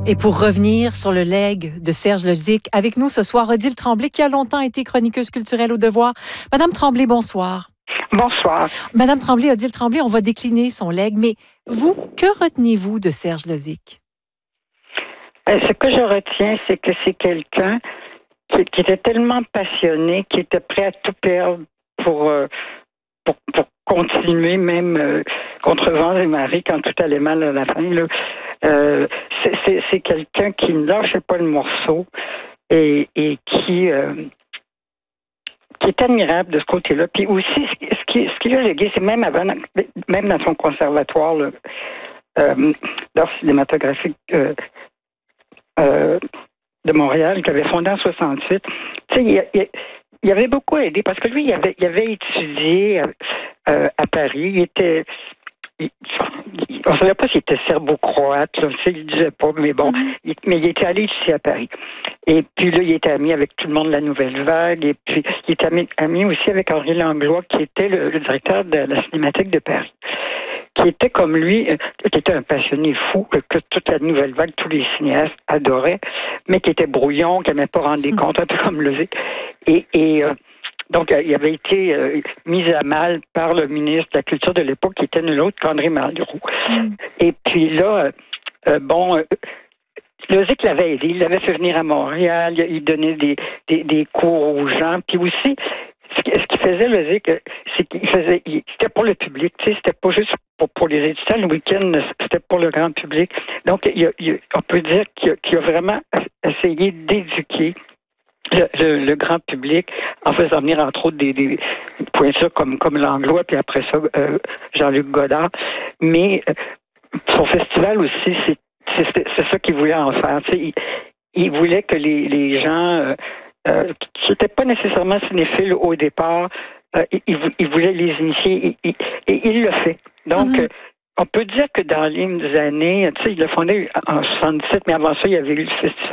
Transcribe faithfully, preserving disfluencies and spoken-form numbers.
Et pour revenir sur le legs de Serge Lozic, avec nous ce soir, Odile Tremblay, qui a longtemps été chroniqueuse culturelle au Devoir. Madame Tremblay, bonsoir. Bonsoir. Madame Tremblay, Odile Tremblay, on va décliner son legs, mais vous, que retenez-vous de Serge Lozic? Euh, ce que je retiens, c'est que c'est quelqu'un qui, qui était tellement passionné, qui était prêt à tout perdre pour, euh, pour, pour continuer, même euh, contre vents et marées, quand tout allait mal à la fin. Là. Euh, c'est, c'est, c'est quelqu'un qui ne lâchait pas le morceau et, et qui, euh, qui est admirable de ce côté-là. Puis aussi, ce qui, ce qui a légué, c'est même avant, même dans son conservatoire là, euh, d'art cinématographique euh, euh, de Montréal, qu'il avait fondé en soixante-huit. Tu sais, il, il, il avait beaucoup aidé parce que lui, il avait, il avait étudié euh, à Paris. Il était Il, il, on ne savait pas s'il était serbo-croate, là, il ne disait pas, mais bon, mm-hmm. il, mais il était allé ici à Paris. Et puis là, il était ami avec tout le monde de la Nouvelle Vague, et puis il était ami, ami aussi avec Henri Langlois, qui était le, le directeur de la Cinémathèque de Paris, qui était comme lui, euh, qui était un passionné fou, que, que toute la Nouvelle Vague, tous les cinéastes adoraient, mais qui était brouillon, qui n'aimait pas rendre des comptes, un peu comme Lozic. Et... et euh, Donc, euh, il avait été euh, mis à mal par le ministre de la Culture de l'époque, qui était nul autre qu'André Malraux. Mm. Et puis là, euh, bon, euh, Lozic l'avait aidé, il l'avait fait venir à Montréal, il donnait des, des, des cours aux gens. Puis aussi, ce qu'il faisait, Lozic, c'est qu'il faisait, il, c'était pour le public, tu sais, c'était pas juste pour, pour les étudiants, le week-end, c'était pour le grand public. Donc, il, il, on peut dire qu'il a, qu'il a vraiment essayé d'éduquer Le, le, le grand public, en faisant venir entre autres des, des pointures comme, comme Langlois, puis après ça, euh, Jean-Luc Godard. Mais euh, son festival aussi, c'est, c'est, c'est ça qu'il voulait en faire. Il, il voulait que les, les gens euh, euh, qui n'étaient pas nécessairement cinéphiles au départ, euh, il, il voulait les initier, et, et, et il le fait. Donc, mm-hmm. euh, on peut dire que dans les années, tu sais, il l'a fondé en soixante-dix-sept, mais avant ça, il y avait eu le Festival